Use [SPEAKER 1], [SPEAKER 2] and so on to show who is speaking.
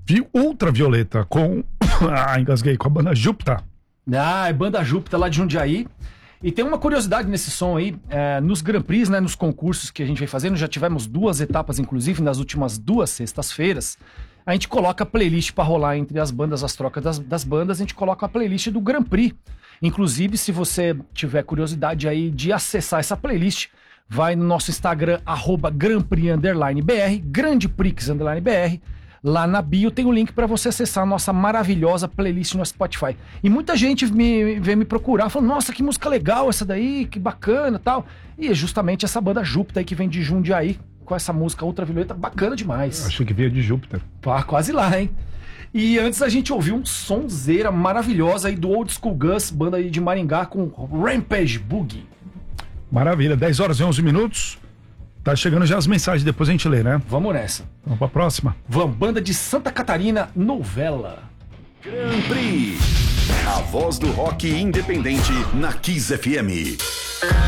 [SPEAKER 1] Ultravioleta com... engasguei, com a banda Júpiter.
[SPEAKER 2] É banda Júpiter lá de Jundiaí. E tem uma curiosidade nesse som aí, nos Grand Prix, né, nos concursos que a gente vem fazendo, já tivemos 2 etapas, inclusive, nas últimas 2 sextas-feiras, a gente coloca a playlist para rolar entre as bandas, as trocas das bandas, a gente coloca a playlist do Grand Prix. Inclusive, se você tiver curiosidade aí de acessar essa playlist, vai no nosso Instagram, @GrandPrix_BR, GrandePrix_BR. Lá na bio tem o link para você acessar a nossa maravilhosa playlist no Spotify. E muita gente vem me procurar, falando, nossa, que música legal essa daí, que bacana e tal. E é justamente essa banda Júpiter aí que vem de Jundiaí, com essa música Ultravioleta, bacana demais.
[SPEAKER 1] Acho que veio de Júpiter.
[SPEAKER 2] Pá, quase lá, hein? E antes a gente ouviu um sonzeira maravilhosa aí do Old School Gus, banda aí de Maringá, com Rampage Boogie.
[SPEAKER 1] Maravilha, 10 horas e 11 minutos. Tá chegando já as mensagens, depois a gente lê, né?
[SPEAKER 2] Vamos nessa.
[SPEAKER 1] Vamos pra próxima.
[SPEAKER 2] Vamos, banda de Santa Catarina, Novela.
[SPEAKER 3] Grand Prix, a voz do rock independente na Kiss FM.